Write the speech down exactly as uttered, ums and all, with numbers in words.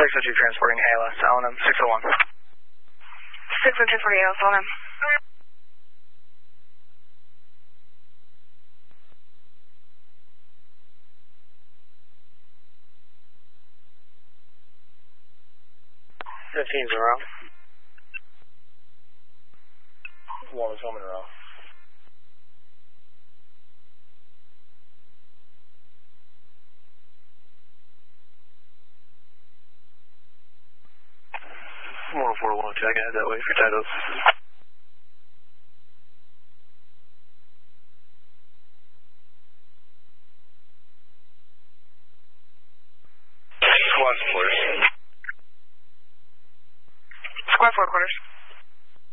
six oh two transporting Halo, Solemn, six oh one. six oh two forty Halo, Solemn. Fifteen's in a row. One is home in a row. one oh four one, check ahead that way for titles. Squad's clear.